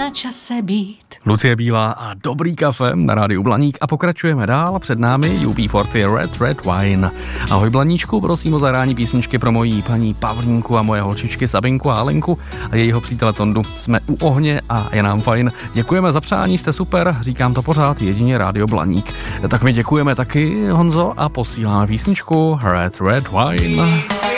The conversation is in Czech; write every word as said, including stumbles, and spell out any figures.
na čase být. Lucie Bílá a Dobrý kafe na rádiu Blaník a pokračujeme dál. Před námi U B čtyřicet Red Red Wine. Ahoj Blaníčku, prosím o zahrání písničky pro mojí paní Pavlínku a moje holčičky Sabinku a Alenku a jejího přítele Tondu. Jsme u ohně a je nám fajn. Děkujeme za přání, jste super, říkám to pořád, jedině rádio Blaník. Tak my děkujeme taky, Honzo, a posíláme písničku Red Red Wine.